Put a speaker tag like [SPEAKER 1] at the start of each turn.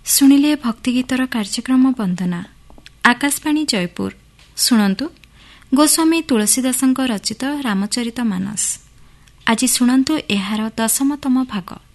[SPEAKER 1] ଶୁଣିଲେ ଭକ୍ତିଗୀତର କାର୍ଯ୍ୟକ୍ରମ ବନ୍ଦନା ଆକାଶବାଣୀ ଜୟପୁର। ଶୁଣନ୍ତୁ ଗୋସ୍ୱାମୀ ତୁଳସୀଦାସଙ୍କ ରଚିତ ରାମଚରିତ ମାନସ। ଆଜି ଶୁଣନ୍ତୁ ଏହାର 10ତମ ଭାଗ।